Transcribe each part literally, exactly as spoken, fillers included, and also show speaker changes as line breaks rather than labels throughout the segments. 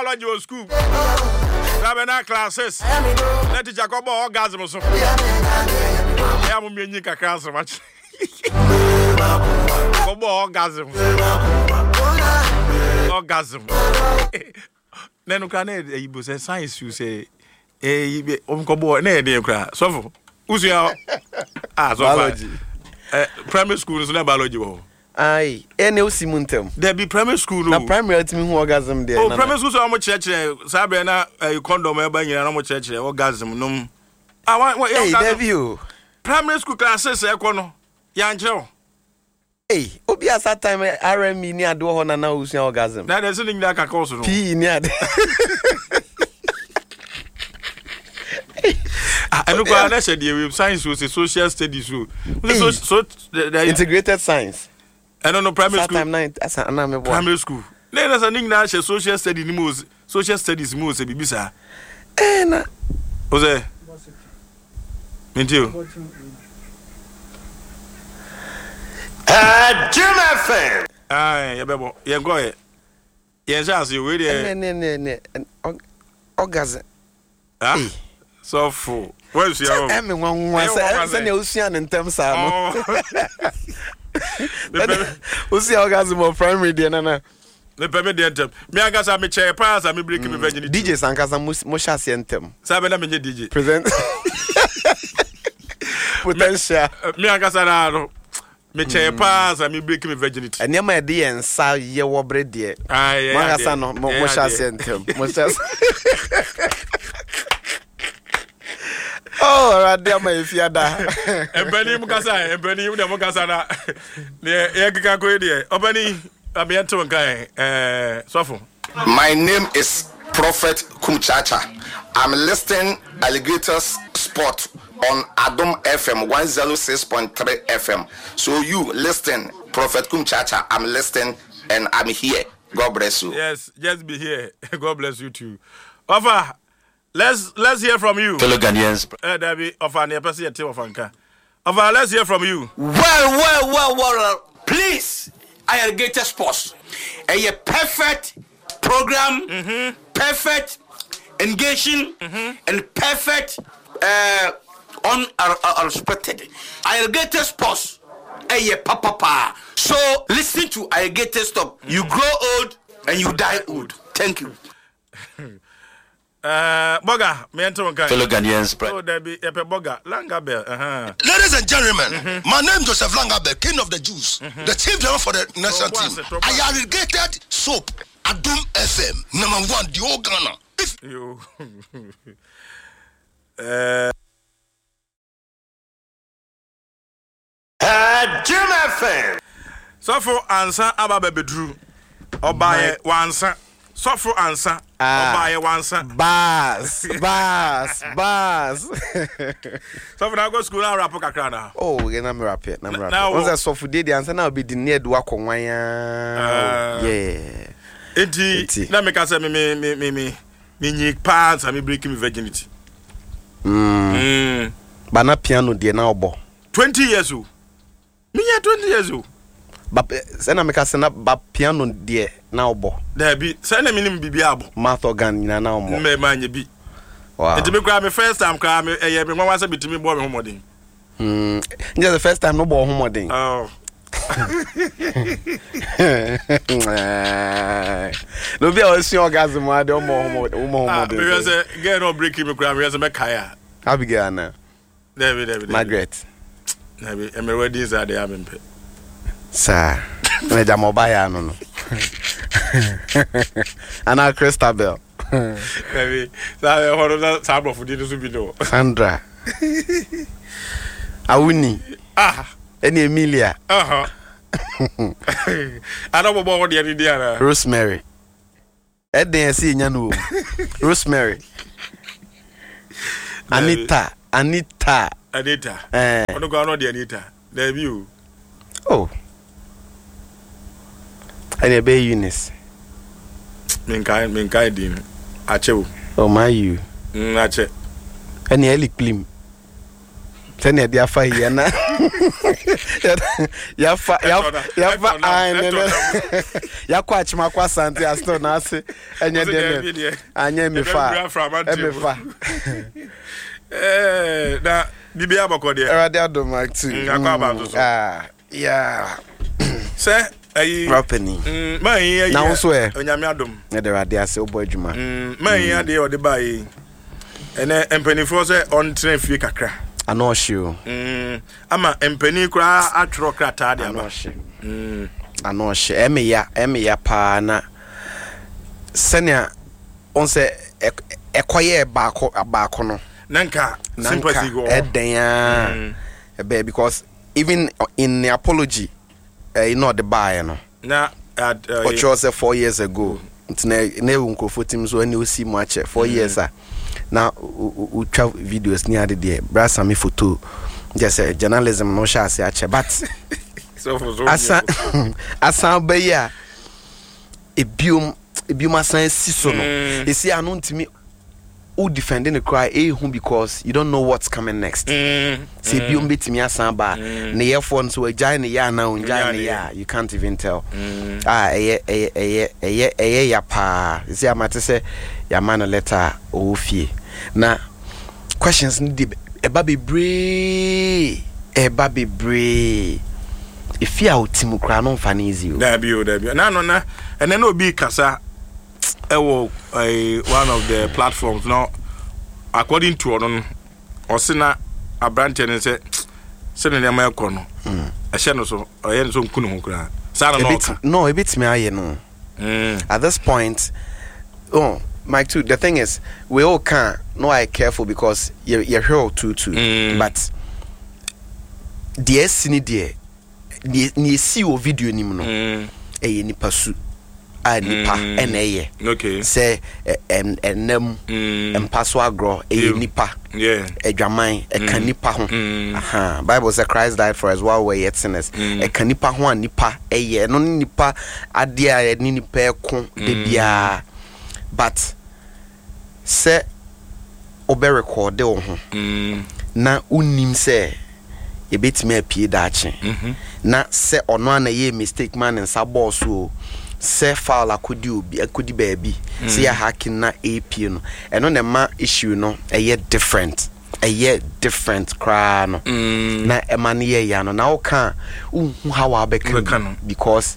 biology was school. Rabena classes. Let it Jacob orgasm so. I am me nika class much. Kobo orgasm. Orgasm. Then can you say science you say eh um kobo na dey kra. So who's your ah so biology. Eh primary school so na biology wo.
Aye, any osimuntem.
There be primary school.
Na primary ultimate who orgasm there.
Oh, primary school so much church. Sabe na condom e ba nyina na mo church orgasm no. Ah, what
hey, there you.
Primary school classes e ko no. Ya nche.
Hey, obi asa time R M ni ado ho na na usia orgasm.
Na dey sing that course no.
P ni ade.
I know go na say the science was social studies so. So so the
integrated science.
I don't know primary school.
Time nine as an na me boy.
Primary school. Na na say na say social studies ni mo social studies mo say bibisa.
Eh na.
Oze. Mentio.
Ah, Jim F M.
Ah, ya bebo. Ye go ye. Ye chance you we there.
Ne ne ne ne. Orgasm.
Ah. So full. Where's your?
Eh me wan wan say say na usua ne ntem sa no. Usia orgasm of primary there na na.
Le permet de ntem. Me agasa me chair pass me break me virginity.
D J Sankasa mo sha se ntem.
Sabe na me D J.
Present. Potential.
Me agasa na no. Me chair pass me break me virginity.
Enya ma de ensa ye wo bre de.
Ah yeah.
Mo agasa no mo sha se ntem. Mo sha. Oh, radia ma ifiada.
Ebani mukasa, ebani mu de mukasa na. Ne ye kika ko de. Obani abiento nkai eh sofo.
My name is Prophet Kumchacha. I'm listening Alligators Sport on Adom F M one oh six point three F M. So you listen, Prophet Kumchacha. I'm listening and I'm here. God bless you.
Yes, just be here. God bless you too. Offer. Let's let's hear from you.
Fellow Ghanaians.
Eh, Dabi, offer near person your team of Anka. Offer, let's hear from you.
Well, well, well, well. Please, Alligator Sports. A perfect program,
mm-hmm.
perfect engaging, mm-hmm. and perfect uh, unexpected. Alligator Sports. A papa pa. So listen to Alligator Stop. Mm-hmm. You grow old and you die old. Thank you.
Uh, Boga, me enter one
Fellow Ghanaians.
Oh, there be Epe Boga, Langabel. Uh-huh.
Ladies and gentlemen, mm-hmm. my name is Joseph Langabel, King of the Jews, mm-hmm. the chief driver for the national
oh,
team.
it,
I irrigated soap, Adum F M, number one, the whole Ghana. If
you, uh,
uh, Jim F M.
So for answer about baby Drew, or by answer. So for answer, or by answer.
Bas, bas, bas.
So for now go school now rap kakra.
Oh, you na me rap it, na me rap.
Now
once I so for the answer now be the near do akonwan. Yeah.
Enti na me ka say me me me me me me nyik pants and me break me virginity.
Mm.
Mm.
Bana piano de na obo.
twenty years old. Me ya twenty years old.
Ba say na me ka say na ba piano de na obo.
There be say na minim bibia abo.
Mouth organ na na omo.
Me manye bi.
Wow.
Enti me cry me first time cry me eh me wan say bitimi bo me homodin.
Hmm. Just the first time no bo homodin.
Oh.
No be always orgasm ma de omo omo
Ah,
homodin.
because uh, get no breaking me cry me say me kaya.
Abigail na.
There be there be.
Margaret.
There be. E me weddings are there am.
Sir. Me jam obaya no no. Ana Christabel.
Maybe that horror sabo for this video.
Sandra. Awuni.
Ah.
Eni Emilia.
Uh-huh. I don't know what the other day.
Rosemary. Eden see nyanu. Rosemary. Anita. Anita.
Anita.
Eh.
I don't go on the Anita. There you.
Oh. Ene be Eunice.
Minkai minkai din. Achew.
Oh my you.
Mm ache.
Ene Eli Klim. Tanya dia fa here na. Ya fa ya ya fa ai ne ne. Ya kwa chima kwa sante asto na ase enye de. Anya me fa. E me fa.
Eh na bibia bako de.
Era de adomak too.
Akwa ba to so.
Ah, yeah.
Say ayi
Rapeni.
Mm, man yi.
Na so e.
Onyame adom.
Na de rade ase obo adwuma.
Mm, man yi ade o de ba yi. Ene empanifo se on train fie kakra.
Ano hye.
Mm, ama empani kura atro krata de ama.
Mm. Ano hye. Eme ya, eme ya pa na senia on se ekoye baako baako no.
Nanka sympathy go.
Eden ya. Ebe because even in the apology uh, you know the buy no.
Na at uh,
what you say four years ago. Ntine na unkrofo tim so ani osi mu ache four mm. years ah. Na u travel videos ni ade de bra sami photo just say journalism no sha se ache but
so for so
asa asa ba ya ebium ebium asan siso no esi anu ntimi u defending the cry eh who because you don't know what's coming next mm. see ebium betimi asan ba na ye for so agya ne ya na unja ne ya you can't even tell mm. ah eh eh eh eh eh ya pa esi amate se ya man letter ofie na questions need eba bebre eba bebre if you out timu kra no fa na easy o
da bi o da bi na no na ene na obi kasa ewo one of the platforms no according to ono osina abrante ne se se ne ma ekọ no a hye no so oye no so nkunu ho kra sa no
no e bit me aye no at this point oh Mike too, the thing is we all can't no I careful because you're you're here too too mm. but the sini there ni see o video ni no eh ye nipa su a nipa eneye
okay
say em enem empaso agro eh nipa
yeah
edwaman e kan nipa ho aha Bible say Christ died for us while we yet sinners e kan nipa ho nipa eh no nipa ade a ni nipa eko de bia but se obe record de wo ho na unim se e betime apie daache na se ono na ye mistake man nsa boss o se foul akodi obi akodi baabi se ya hacking na ap no eno na ma issue no eye different eye different cry no na emane ye ya no na wo kan unhu how abeka because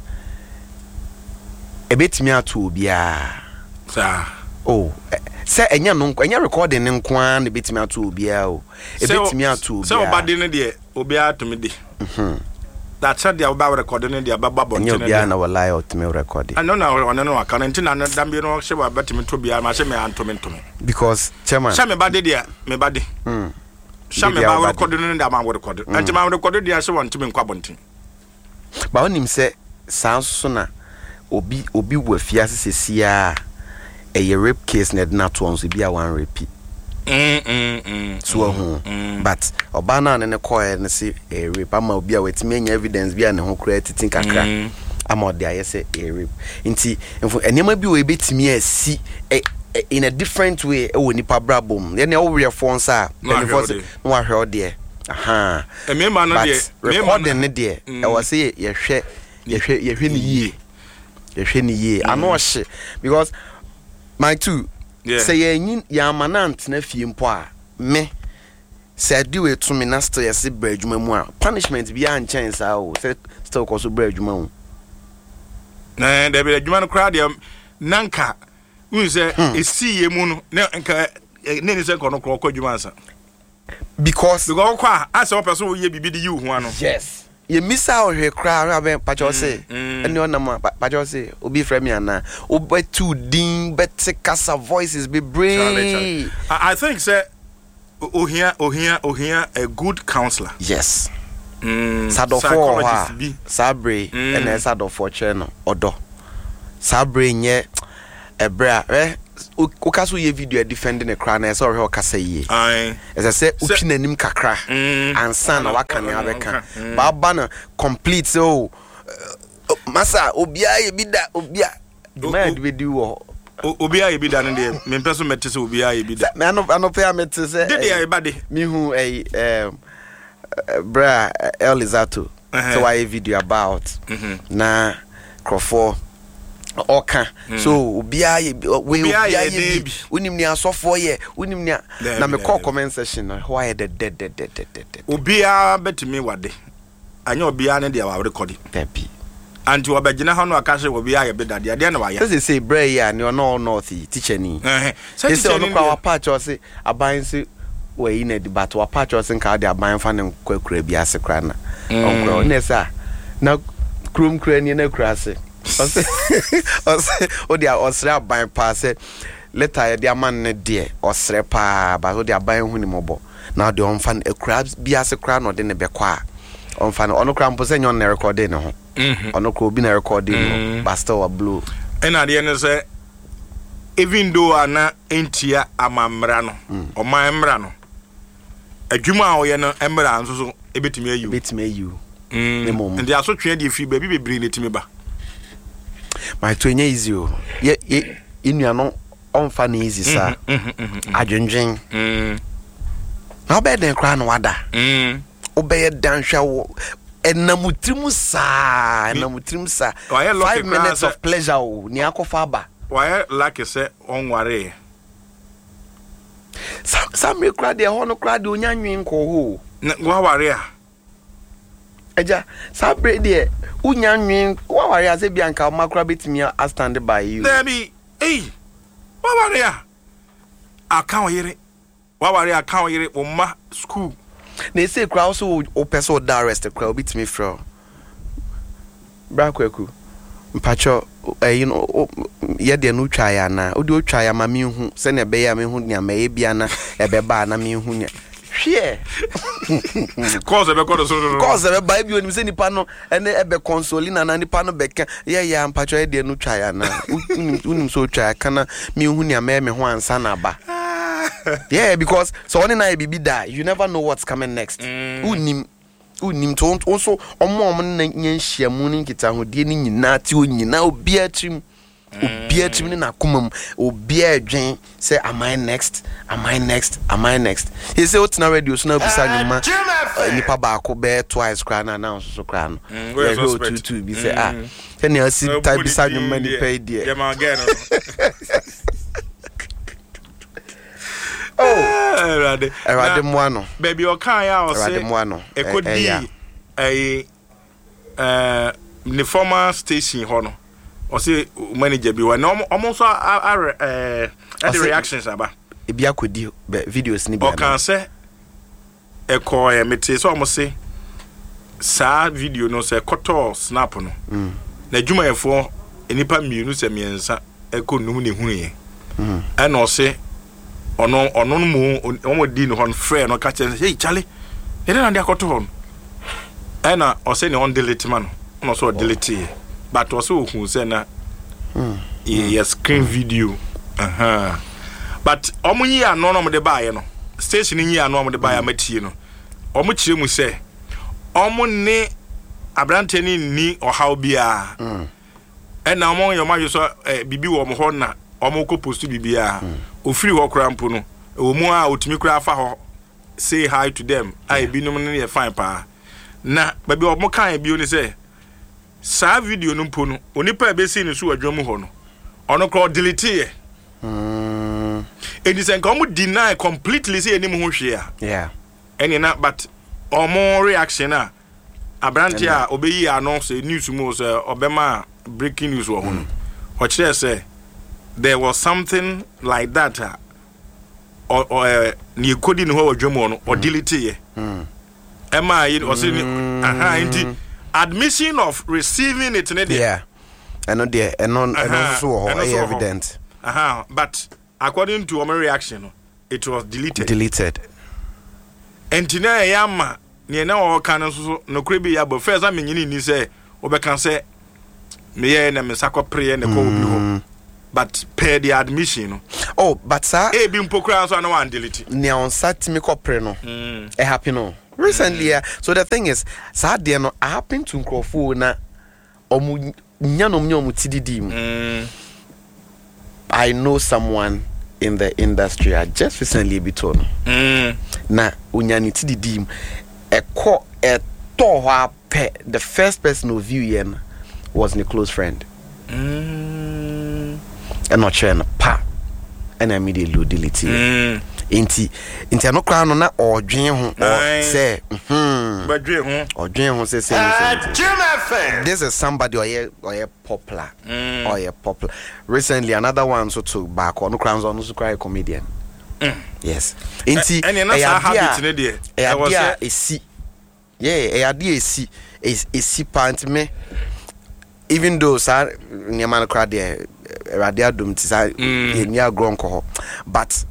e betime ato obi a
sa
oh say enya no enya recording nko an betimi ato obia o e betimi ato obia
say obade ne de obia atumi de mhm that said the about recording ne de baba bonte ne
obia na wala otumi recording
ano na ono no aka na ntina na dambe no hye ba betimi to bia ma hye me antumi ntumi
because chairman
sha me bade de me bade mhm sha me ba recording ne de ma recording anti ma recording de hye wantumi nkwa bonte
ba onim say sanso na obi obi wafia sesia a rape case na na to onso bia one repeat mm mm mm so ho but obana na ne call na say a rape ama obi a wetime nya evidence bia ne ho kura titin kakra ama ode aye say a rape nti enema bi o ebetimi asi in a different way e woni pa brabom ye na wo we fonse a benefos no wa hwe ode aha
e me ma no de
me recording ne de e wo say ye hwe ye hwe ye hwe ni yie ye hwe ni yie ano hye because my two yeah. Say yin ya manant na fie mpo a me say do it to me na still yes bra adwuma mu a punishment bi an chance a o say still ko so bra adwuma mu
na de bra adwuma no kra de nanka un say esi ye mu no na nka ne ni say ko no ko adwuma ansa
because
because kwa asa person ye bibi di you ho ano
yes ye misa o hwe kra aben pacho say eni onam pacho say obi frame ana obi too din better kasa voices be brave.
I think say ohia ohia ohia a good counselor.
Yes.
Mm,
sadofo ha sabre and sadofo che no odo sabre nye ebra eh okaso ye video defending the crown e so re okasa yi ai as I say upi nanim kakra ansa na waka ne abeka ba ba na complete so masa obia ye bida obia ma de di wo
obia ye bida ne de me peso mete se obia ye bida
me ano ano pe amete se
de de ye bade
mi hu eh bra Elizato so why video about na crofo oka so obia we obia ye unim ni asofo ye unim ni na me call comment section why the dead dead dead dead
obia betimi wade anya obia ne dia wa record
pepi
anti obagina ha no akase obia ye bedade ade na wa ya
say say bra ya ni no north teacher ni
eh
say say no kwa patch o say aban say we na di but wa patch o say ka de aban fa ne kwakura bi ase kra na onkro ne sa na krum kra ni na kra ase ose ose odi a osre aban pa se later ya dia man ne de osre pa ba odi aban hu ni mobo na de on fan ekura bi ase kra no de ne be kwa on fan ono kra mpo se nyon na record ne ho ono kra obi na record no basta wa blue
ena de ne se even though ana entia amamra no o man mra no adwuma a oye no emra nso so ebetimi ayu
betimi ayu
ne mom ndi aso twe de fi ba bi bebri ne timi ba
my to nya easy o ye inu ano on fa na easy sa adwenwen mm na be den kra no wada mm obeye dan hwa wo enamutrim sa enamutrim sa five minutes of pleasure o ni akofa ba
why like say on ware
sam sam me kra de ho no kra de onyanwen ko ho
wa ware a
eja sabre de unyanwen wa ware ase bianka makra betimi a stand by you
there be eh wa ware a account yire wa ware account yire o ma school
na say kra also o person da arrest kra betimi fro bra kwaku mpacho eh you know ye de no twa ya na odi o twa ya ma me hu se na be ya me hu nya me bia na e be ba na me hu nya hwe
cause e be ko so
cause e be ba bi oni se nipa no ene e be console na na nipa no be ka ye ya mpacho ye de no twa ya na unim so twa ya kana me hu nya me me ho ansa na ba yeah because so when na bibi die you never know what's coming next unim unim to also omo omo na nyanhia mu ni kita hodie ni nyina ti onyina obi atrim obi atrim ni na komam obi adwen say am I next am I next am I next he say otina radio so na bisa nyuma nipa ba ko be twice kra na na so kra no we go two two bi say ah any asi type bisa nyuma ni pay die
yeah man again
oh erade erade moano
baby o kan ya o say
erade moano
ekodi eh eh ni former station ho no o say manager bi wa no omo so eh the reactions aba
e bi akodi videos ni bi
o kan say e ko e mete so omo say sa video no say koto snap no na djuma efo enipa mienu se miensa e ko num ne hunu ye mhm e no say ono ono mu omo di no hon frɛ no ka che hey Charlie e dey na dia koto hon e na o say ne on delete man no so delete but o so hu say na mm yes screen video aha but omo yi ano no mo de baaye no station yi ano mo de baaye matie no omo kire mu say omo ne abrante ni ni o how bia mm e na omo yo ma yo so bibi wo mo ho na omo ko post bibi a ofiri wo krampo no o mu a otimi kra fa ho say hi to them I bi no ne fine pa na baby omo kan bi oni say sa video no mpo no onipa be see ni so adwamu ho no ono ko delete ye mm edi sen ko mo deny completely say enim ho hwe a
yeah
eni na but omo reaction a abranti a obeyi announce news mo say obema breaking news wo ho no o kire say there was something like that uh, or or ni kodi ni ho adwamu no or delete ye mm ema yi o say aha inti admission of receiving it ne
yeah eno there eno eno so ho evident
aha but according to our reaction it was deleted
deleted
entina ya ma ne na o kan so no krebi ya bo first am nyini ni say obeka say me ye na me sakopre ne ko obi ho but pay the admission
oh but sir
e bi mpokra so na wan delete
ne on sat me kopre no e happy no recently mm. uh, so the thing is sad there no I happen to nkrofo na omu nyanom nyamu tididim mm. I know someone in the industry I just recently been told mm. na unyani tididim a co a to the first person who view yen was my close friend.
Mm.
And not sharing a pa and immediately delete it. Inti inti no crown on that or dream or say hmm
but dream
or dream say say this is somebody or ye or ye popular mm. or ye popular. Recently another one so took back on no crowns on no cry comedian. Mm. Yes. Inti
and that's a habit in there.
I was a see. Yeah, I did see is is see pant me. Even though sir Niamano crowd there radio dum tisa near gronko but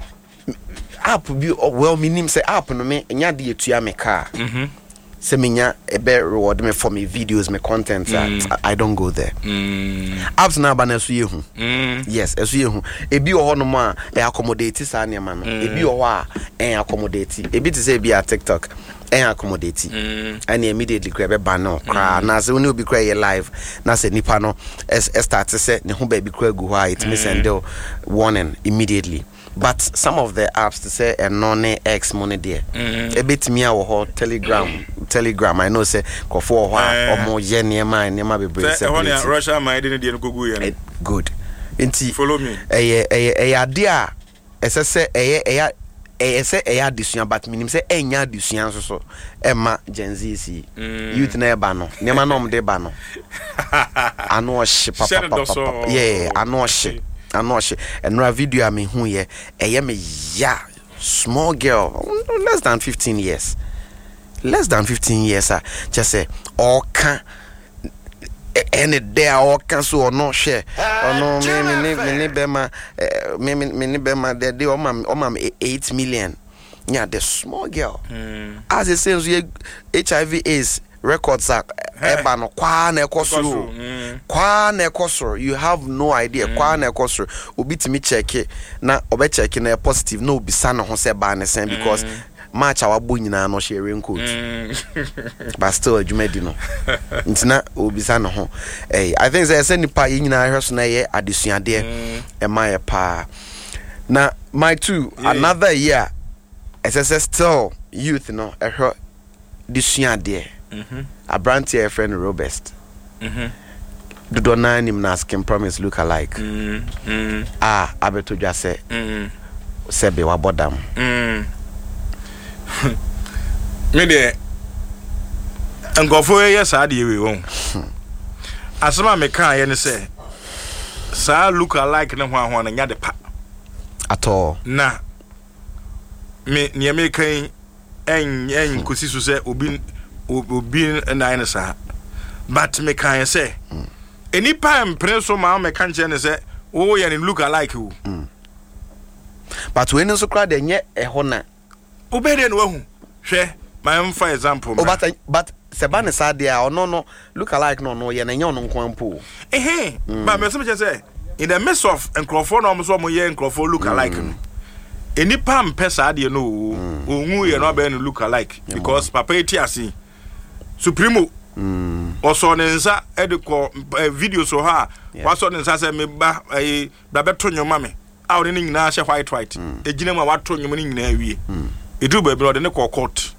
app bi well minim say app no me nya de etua me car mhm say me nya e be reward me for me videos me content mm. I, I don't go there mm. apps na ba na so yehu mm. yes eso yehu e bi o ho no ma e accommodate sa ne ma no e bi o ho a e accommodate e bi te say bi a TikTok e accommodate mm. and immediately grab a banner cra na say we obi cry live na say nipa no e start say ne ho ba bi cra gu ho a it me send warning immediately. But some of the apps to say a non X money there. A bit me our Telegram, Telegram. I know say go for or more jenny my name be brace.
Russia my didn't go
good. Inti
follow me.
A a a idea as I say a a a say a addition but minim say enya addition so so Emma Gen Z see youth na eba no nema nom de ba no. Ano hye papa. Yeah, ano hye. I know she and no video I mean who ye a yam ya small girl less than fifteen years less than fifteen years uh, just say all can any day all can so or no share or no me me me me bema me me me bema the day o mam o mam eight million yeah the small girl mm. as it says H I V AIDS records are eba no kwa na ekosoro kwa na ekosoro you have no idea kwa na ekosoro obi timi check na obe check na positive no obi sa no ho se ba ne sen because match our bo nyina no sharing code but still adwumadi no ntina obi sa no ho eh I think say say nipa nyina hweso na ye adesuade e ma ye pa na my two yeah. Another year as I say still youth no ehwe desuade mhm a brand here friend Robust mhm do do na nim na skin promise look alike mhm mm. ah abeto dwa se mhm sebe wa bodam mhm me de ngofo ye sa de we won asema me kan ye ne se sa look alike ne ho ho na nya de pa at all
na me ne me kan en en kosi so se obi obi na ene sa but me kan say any time preso ma me kan che ne say oh ye look alike you
but when so crowd enye e ho na
obede no hu hwe my for example
oh, but but sebane sa dia ono no look alike no no ye na nye ono nko ampo
eh but me so me say in the midst of encrofo no so mo ye encrofo look alike no any pam pesa dia no onwu ye no be no look alike because papa eti asi Supremo mm also nensa ediko video so ha waso nensa se me ba eh ba beto nyoma me a woni nyina hye white white ejina ma wato nyoma ni nyina awie edu ba bi no de ne court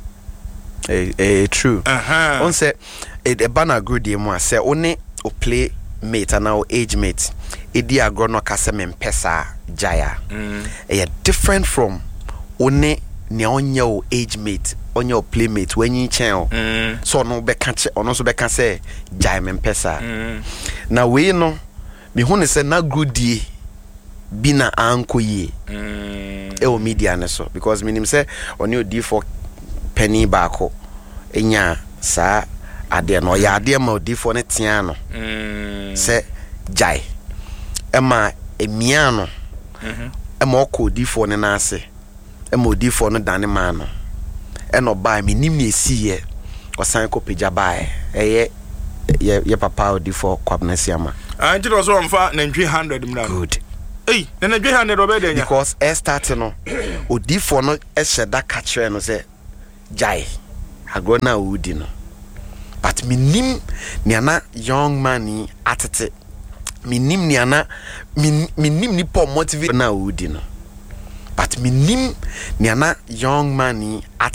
eh eh true
uh-huh.
On say e bana good e mo say one o play mate and now age mate edi agro no kase me mpesa jaya mm e different from one ne onye o age mate onye o playmate when you chen mm. So no be kan che ono so be kan say jai me mpesa mm. Na we no me hu ne say na goodie bi na anko ye mm. E o media ne so because me nim say onye odi for penny baako enya sa ade no ya ade ma odi for ne tia no mm. Say jai e ma emia no mhm e ma okọ odi for ne na ase e ma odi for no dane ma no eno buy me nim ne siye kwasan ko peja buy eye ye ye papa odi for kwabnasiama
anti do so mfa nantwi one hundred mra
good
eh na nantwi one hundred obede nya
because e start no odi for no e sheda ka kire no say jai agro na udi no but me nim ne na young man atete me nim ne na me nim ni po motivate na udi no but me nim ne na young man